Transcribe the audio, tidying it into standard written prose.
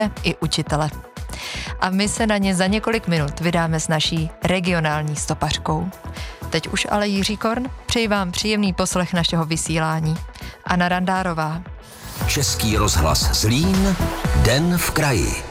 i učitele. A my se na ně za několik minut vydáme s naší regionální stopařkou. Teď už ale Jiří Korn, přeji vám příjemný poslech našeho vysílání. Anna Randárová. Český rozhlas Zlín, Den v kraji.